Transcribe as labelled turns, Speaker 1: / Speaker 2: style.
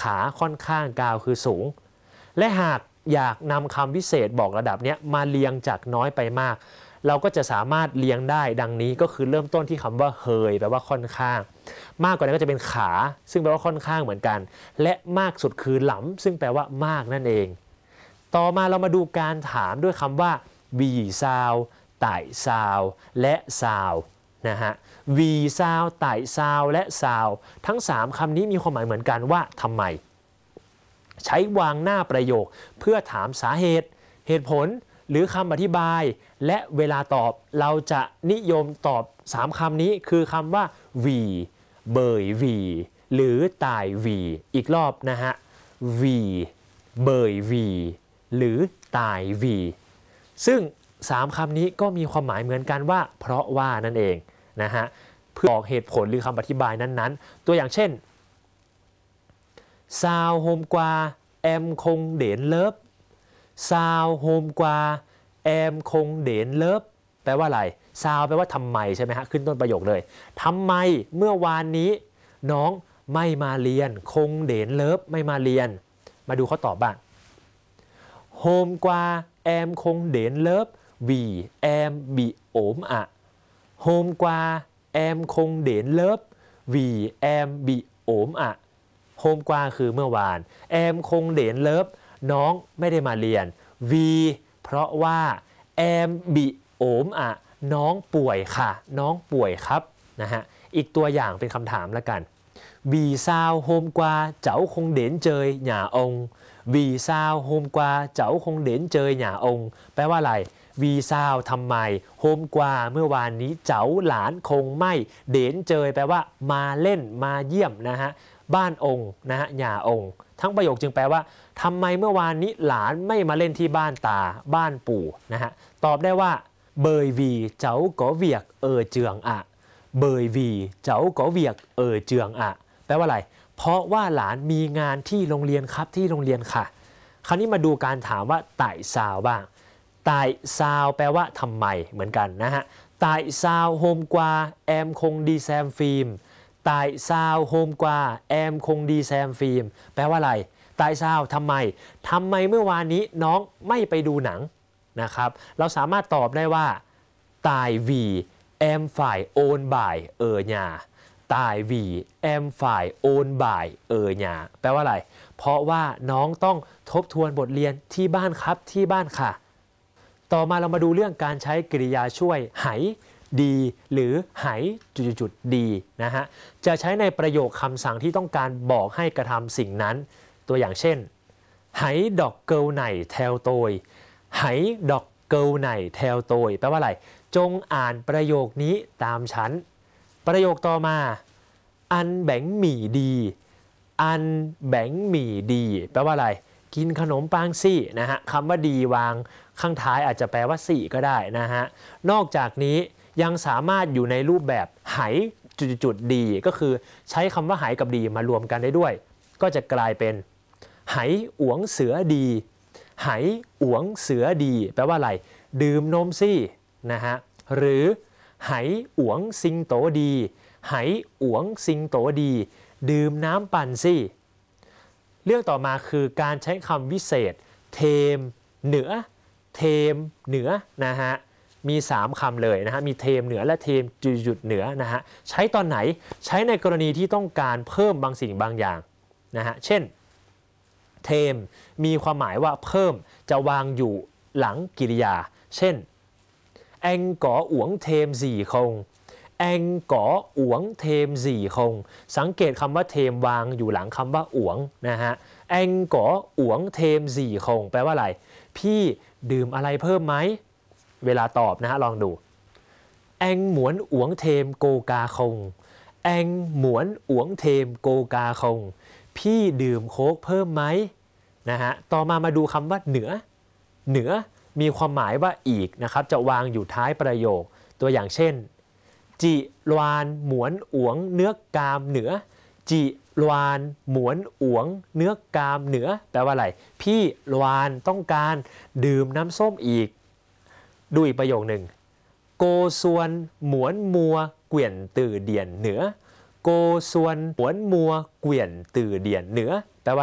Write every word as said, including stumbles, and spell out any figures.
Speaker 1: ขาค่อนข้างกาวคือสูงและหากอยากนำคำวิเศษบอกระดับนี้มาเรียงจากน้อยไปมากเราก็จะสามารถเรียงได้ดังนี้ก็คือเริ่มต้นที่คำว่าเฮยแปลว่าค่อนข้างมากกว่านั้นก็จะเป็นขาซึ่งแปลว่าค่อนข้างเหมือนกันและมากสุดคือหลำซึ่งแปลว่ามากนั่นเองต่อมาเรามาดูการถามด้วยคำว่าวีซาวไต่ซาวและซาวนะฮะวีซาวไต่ซาวและซาวทั้งสามคำนี้มีความหมายเหมือนกันว่าทำไมใช้วางหน้าประโยคเพื่อถามสาเหตุเหตุผลหรือคำอธิบายและเวลาตอบเราจะนิยมตอบสามคำนี้คือคำว่าวีเบยวีหรือตายวีอีกรอบนะฮะวีเบยวีหรือตายวีซึ่งสามคำนี้ก็มีความหมายเหมือนกันว่าเพราะว่านั่นเองนะฮะเพื่อบอกเหตุผลหรือคำอธิบายนั้นๆตัวอย่างเช่นซาวโฮมกว่าแอมคงเด่นเลิฟซาวโฮมกว่าแอมคงเด่นเลิฟแปลว่าอะไรซาวแปลว่าทำไมใช่ไหมฮะขึ้นต้นประโยคเลยทำไมเมื่อวานนี้น้องไม่มาเรียนคงเด่นเลิฟไม่มาเรียนมาดูเขาตอบบ้างโฮมกว่าแอมคงเด่นเลิฟวีแอมบีโอมอะโฮมกว่าแอมคงเด่นเลิฟวีแอมบีโอมอะโฮมกว่าคือเมื่อวานแอมคงเด่นเลิฟน้องไม่ได้มาเรียนวีเพราะว่าแอมบีโอมอะน้องป่วยค่ะน้องป่วยครับนะฮะอีกตัวอย่างเป็นคำถามละกันวีซาวโฮมกว่าเจ้าคงเด่นเจยหย่าองวีซาวโฮมกว่าเจ้าคงเด่นเจยหย่าองแปลว่าอะไรวีซาวทำไมโฮมกว่าเมื่อวานนี้เจ้าหลานคงไม่เด่นเจยแปลว่ามาเล่นมาเยี่ยมนะฮะบ้านองค์นะฮะหย่าองค์ทั้งประโยคจึงแปลว่าทำไมเมื่อวานนี้หลานไม่มาเล่นที่บ้านตาบ้านปู่นะฮะตอบได้ว่าเบยวีเจ้าก๋อเวียกเออเจืองอะเบยวีเจ้าก๋อเวียกเออเจืองอะแปลว่าอะไรเพราะว่าหลานมีงานที่โรงเรียนครับที่โรงเรียนค่ะคราวนี้มาดูการถามว่าไต่ซาวบ้างไต่ซาวแปลว่าทำไมเหมือนกันนะฮะไต่ซาวโฮมกว่าแอมคงดีแซมฟิล์มไต่ซาวโฮมกว่าแอมคงดีแซมฟิล์มแปลว่าอะไรไต่ซาวทำไมทำไมเมื่อวานนี้น้องไม่ไปดูหนังนะครับเราสามารถตอบได้ว่าตายวีแอมฝ่ายโอนบ่ายเออหญาตายวีแอมฝ่ายโอนบ่ายเออหญาแปลว่าอะไรเพราะว่าน้องต้องทบทวนบทเรียนที่บ้านครับที่บ้านค่ะต่อมาเรามาดูเรื่องการใช้กริยาช่วยไหดีหรือไหจุดๆดีนะฮะจะใช้ในประโยคคำสั่งที่ต้องการบอกให้กระทำสิ่งนั้นตัวอย่างเช่นไหดอกเกิลไหนแทวโตยไหดอกเกิลไหนแทวโตยแปลว่าอะไรจงอ่านประโยคนี้ตามฉันประโยคต่อมาอันแบงหมี่ดีอันแบงหมี่ดีแปลว่าอะไรกินขนมปังซี่นะฮะคำว่าดีวางข้างท้ายอาจจะแปลว่าสี่ก็ได้นะฮะนอกจากนี้ยังสามารถอยู่ในรูปแบบไหจุดๆดีก็คือใช้คำว่าไหกับดีมารวมกันได้ด้วยก็จะกลายเป็นไหอวงเสือดีไหอวงเสือดีแปลว่าอะไรดื่มนมซี่นะฮะหรือไหอวงซิงโตดีไหอวงซิงโตดีดื่มน้ำปั่นซี่เรื่องต่อมาคือการใช้คำวิเศษเทมเหนือเทมเหนือนะฮะมีสามคำเลยนะฮะมีเทมเหนือและเทมจุดๆเหนือนะฮะใช้ตอนไหนใช้ในกรณีที่ต้องการเพิ่มบางสิ่งบางอย่างนะฮะเช่นเทมมีความหมายว่าเพิ่มจะวางอยู่หลังกริยาเช่นแองก๋ออวงเทมสี่คงแองก๋ออวงเทมสี่คงสังเกตคำว่าเทมวางอยู่หลังคำว่าอวงนะฮะแองก๋ออวงเทมสี่คงแปลว่าอะไรพี่ดื่มอะไรเพิ่มไหมเวลาตอบนะฮะลองดูแองหมวนอวงเทมโกกาคงแองหมวนอวงเทมโกกาคงพี่ดื่มโค้กเพิ่มไหมนะฮะต่อมามาดูคำว่าเหนือเหนือมีความหมายว่าอีกนะครับจะวางอยู่ท้ายประโยคตัวอย่างเช่นจิลวานหมวนอวงเนื้อกามเหนือจิลวานหมวนอวงเนื้อกามเหนือแปลว่าอะไรพี่ลวานต้องการดื่มน้ำส้มอีกดูอีกประโยคหนึ่งโกส่วนหมวนมัวเกวียนตื่อเดียนเหนือโกส่วนหมวนมัวเกวียนตื่อเดียนเหนือ